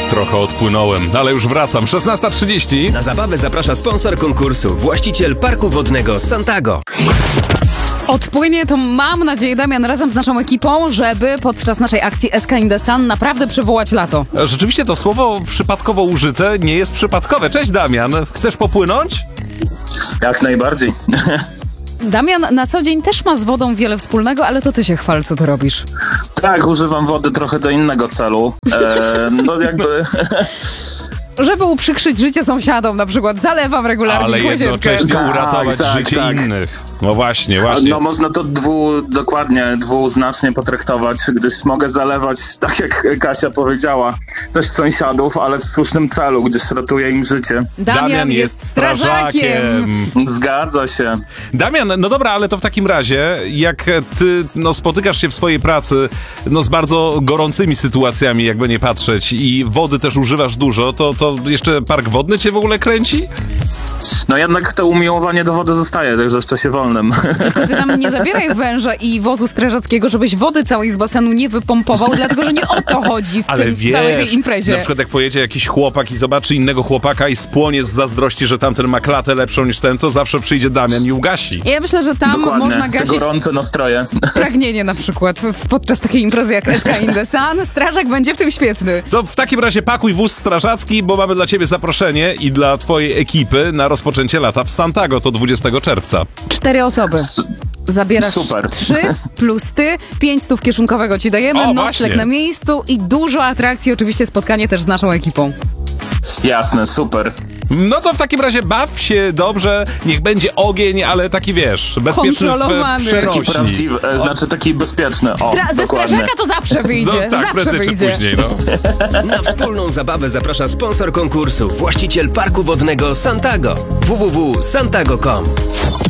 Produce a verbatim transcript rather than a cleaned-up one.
Trochę odpłynąłem, ale już wracam. szesnasta trzydzieści. Na zabawę zaprasza sponsor konkursu, właściciel parku wodnego Santago. Odpłynie to, mam nadzieję, Damian, razem z naszą ekipą, żeby podczas naszej akcji Sky in the Sun naprawdę przywołać lato. Rzeczywiście to słowo przypadkowo użyte nie jest przypadkowe. Cześć, Damian. Chcesz popłynąć? Jak najbardziej. Damian na co dzień też ma z wodą wiele wspólnego, ale to ty się chwal, co ty robisz. Tak, używam wody trochę do innego celu. E, no jakby... Żeby uprzykrzyć życie sąsiadom, na przykład zalewam regularnie Ale łazienkę. jednocześnie Tak, uratować tak, życie tak. innych. No właśnie, właśnie. No można to dwu, dokładnie dwuznacznie potraktować, gdyż mogę zalewać, tak jak Kasia powiedziała, też sąsiadów, ale w słusznym celu, gdyż ratuje im życie. Damian, Damian jest jest strażakiem. strażakiem. Zgadza się. Damian, no dobra, ale to w takim razie, jak ty no, spotykasz się w swojej pracy no, z bardzo gorącymi sytuacjami, jakby nie patrzeć, i wody też używasz dużo, to, to jeszcze park wodny cię w ogóle kręci? No jednak to umiłowanie do wody zostaje, także w czasie wolnym. Tylko ty nam nie zabieraj węża i wozu strażackiego, żebyś wody całej z basenu nie wypompował, dlatego że nie o to chodzi w Ale tym wiesz, całej tej imprezie. na przykład jak pojedzie jakiś chłopak i zobaczy innego chłopaka i spłonie z zazdrości, że tamten ma klatę lepszą niż ten, to zawsze przyjdzie Damian i ugasi. Ja myślę, że tam Dokładnie, można te gasić gorące nastroje. pragnienie na przykład w- podczas takiej imprezy jak Sky in the Sun. Strażak będzie w tym świetny. To w takim razie pakuj wóz strażacki, bo mamy dla ciebie zaproszenie i dla twojej ekipy na rozpoczęcie lata w Santago, to dwudziestego czerwca. Cztery osoby. Zabierasz Super. trzy plus ty, pięć stów kieszonkowego ci dajemy, O, nocleg właśnie. na miejscu i dużo atrakcji, oczywiście spotkanie też z naszą ekipą. Jasne, super. No to w takim razie baw się dobrze, niech będzie ogień, ale taki wiesz, bezpieczny w Kontrolowany. w Taki przenośni. prawdziwy, e, znaczy taki bezpieczny. O, Stra- ze dokładnie. strażaka to zawsze wyjdzie, No tak, zawsze prędzej czy wyjdzie. później, no. Na wspólną zabawę zaprasza sponsor konkursu, właściciel parku wodnego Santago. w w w kropka santago kropka com